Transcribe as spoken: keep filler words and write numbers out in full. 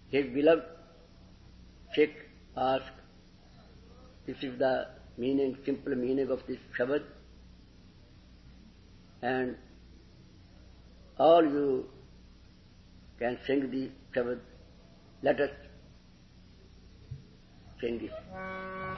his beloved Sheikh asked, this is the meaning, simple meaning of this Shabad, and all you can sing the Shabad. Let us sing it.